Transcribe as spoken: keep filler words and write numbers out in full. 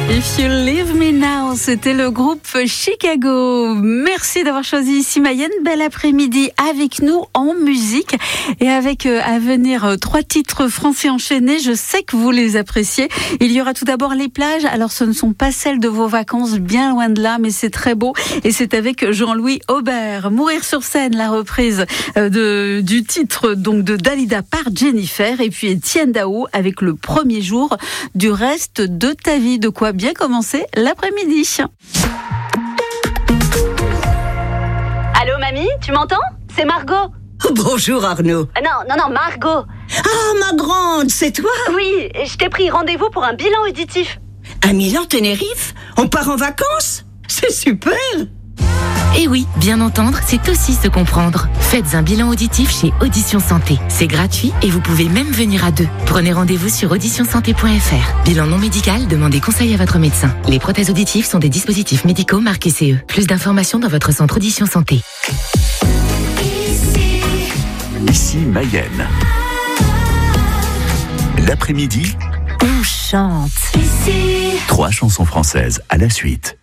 If You Leave Me Now, c'était le groupe Chicago. Merci d'avoir choisi ici Mayenne. Bel après-midi avec nous en musique et avec euh, à venir euh, trois titres français enchaînés. Je sais que vous les appréciez. Il y aura tout d'abord les plages. Alors ce ne sont pas celles de vos vacances, bien loin de là, mais c'est très beau. Et c'est avec Jean-Louis Aubert. Mourir sur scène, la reprise euh, de, du titre donc de Dalida par Jennifer. Et puis Étienne Dao avec le premier jour du reste de ta vie. De quoi bien commencer l'après-midi. Allô mamie, tu m'entends? C'est Margot. Bonjour Arnaud. Ah non, non, non, Margot. Ah ma grande, c'est toi? Oui, je t'ai pris rendez-vous pour un bilan auditif. À Milan, Tenerife? On part en vacances? C'est super! Et oui, bien entendre, c'est aussi se comprendre. Faites un bilan auditif chez Audition Santé. C'est gratuit et vous pouvez même venir à deux. Prenez rendez-vous sur audition santé point f r. Bilan non médical, demandez conseil à votre médecin. Les prothèses auditives sont des dispositifs médicaux marqués C E. Plus d'informations dans votre centre Audition Santé. Ici Mayenne. L'après-midi, On chante. trois chansons françaises à la suite.